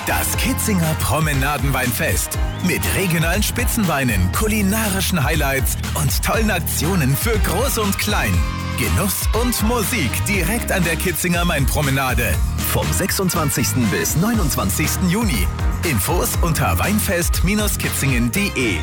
Das Kitzinger Promenadenweinfest. Mit regionalen Spitzenweinen, kulinarischen Highlights und tollen Aktionen für Groß und Klein. Genuss und Musik direkt an der Kitzinger Mainpromenade. Vom 26. bis 29. Juni. Infos unter weinfest-kitzingen.de.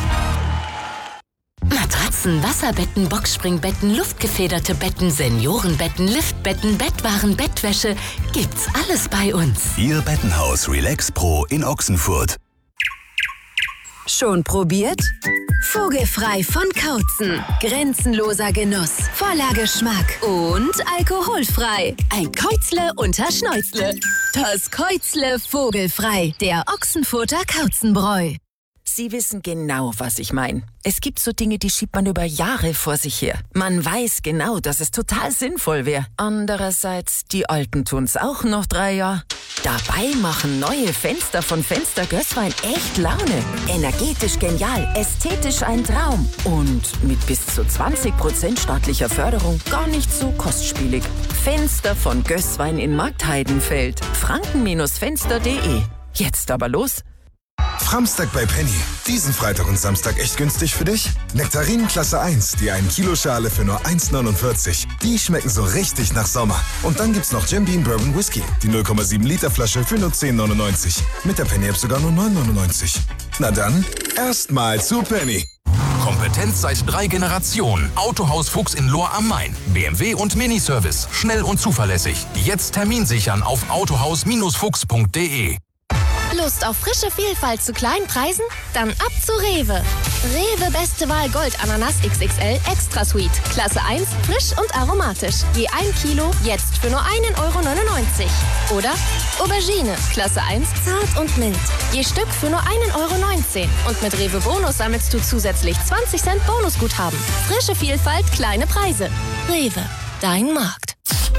Matratzen, Wasserbetten, Boxspringbetten, luftgefederte Betten, Seniorenbetten, Liftbetten, Bettwaren, Bettwäsche. Gibt's alles bei uns. Ihr Bettenhaus Relax Pro in Ochsenfurt. Schon probiert? Vogelfrei von Kautzen. Grenzenloser Genuss, voller Geschmack und alkoholfrei. Ein Käuzle unter Schnäuzle. Das Käuzle vogelfrei. Der Ochsenfurter Kauzenbräu. Sie wissen genau, was ich meine. Es gibt so Dinge, die schiebt man über Jahre vor sich her. Man weiß genau, dass es total sinnvoll wäre. Andererseits, die Alten tun's auch noch 3 Jahre. Dabei machen neue Fenster von Fenster Gößwein echt Laune. Energetisch genial, ästhetisch ein Traum. Und mit bis zu 20% staatlicher Förderung gar nicht so kostspielig. Fenster von Gößwein in Marktheidenfeld. Franken-fenster.de. Jetzt aber los. Framstag bei Penny. Diesen Freitag und Samstag echt günstig für dich? Nektarinen Klasse 1, die 1 Kilo Schale für nur 1,49. Die schmecken so richtig nach Sommer. Und dann gibt's noch Jim Beam Bourbon Whisky, die 0,7 Liter Flasche für nur 10,99. Mit der Penny-App sogar nur 9,99. Na dann, erstmal zu Penny. Kompetenz seit 3 Generationen. Autohaus Fuchs in Lohr am Main. BMW und Miniservice. Schnell und zuverlässig. Jetzt Termin sichern auf autohaus-fuchs.de. Lust auf frische Vielfalt zu kleinen Preisen? Dann ab zu Rewe. Rewe Beste Wahl Gold Ananas XXL Extra Sweet. Klasse 1, frisch und aromatisch. Je 1 Kilo, jetzt für nur 1,99 € Oder Aubergine, Klasse 1, zart und mild. Je Stück für nur 1,19 € Und mit Rewe Bonus sammelst du zusätzlich 20 Cent Bonusguthaben. Frische Vielfalt, kleine Preise. Rewe, dein Markt.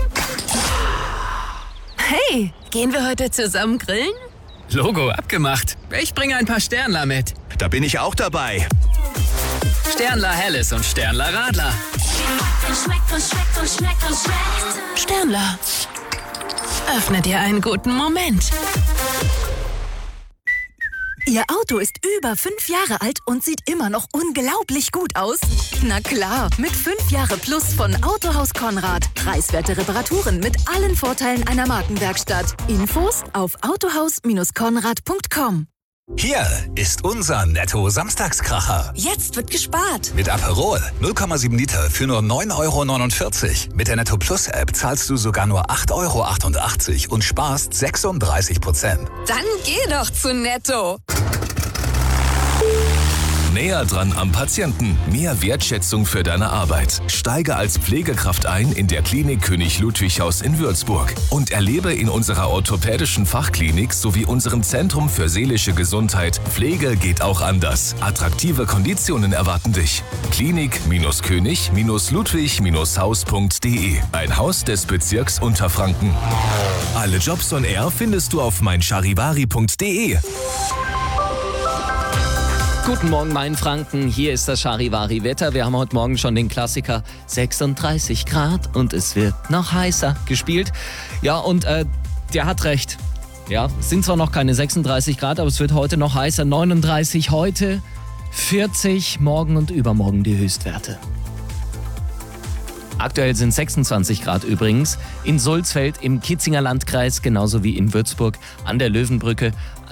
Hey, gehen wir heute zusammen grillen? Logo abgemacht. Ich bringe ein paar Sternler mit. Da bin ich auch dabei. Sternler Helles und Sternler Radler. Sternler. Öffne dir einen guten Moment. Ihr Auto ist über 5 Jahre alt und sieht immer noch unglaublich gut aus? Na klar, mit 5 Jahre Plus von Autohaus Konrad. Preiswerte Reparaturen mit allen Vorteilen einer Markenwerkstatt. Infos auf autohaus-konrad.com. Hier ist unser Netto-Samstagskracher. Jetzt wird gespart. Mit Aperol 0,7 Liter für nur 9,49 €. Mit der Netto Plus App zahlst du sogar nur 8,88 € und sparst 36%. Dann geh doch zu Netto. Näher dran am Patienten. Mehr Wertschätzung für deine Arbeit. Steige als Pflegekraft ein in der Klinik König Ludwig Haus in Würzburg und erlebe in unserer orthopädischen Fachklinik sowie unserem Zentrum für seelische Gesundheit Pflege geht auch anders. Attraktive Konditionen erwarten dich. Klinik-König-Ludwig-Haus.de. Ein Haus des Bezirks Unterfranken. Alle Jobs on Air findest du auf meincharivari.de. Guten Morgen, Mainfranken. Hier ist das Charivari-Wetter. Wir haben heute Morgen schon den Klassiker 36 Grad und es wird noch heißer gespielt. Ja, und der hat recht. Ja, es sind zwar noch keine 36 Grad, aber es wird heute noch heißer. 39 heute, 40 morgen und übermorgen die Höchstwerte. Aktuell sind 26 Grad übrigens in Sulzfeld im Kitzinger Landkreis, genauso wie in Würzburg an der Löwenbrücke.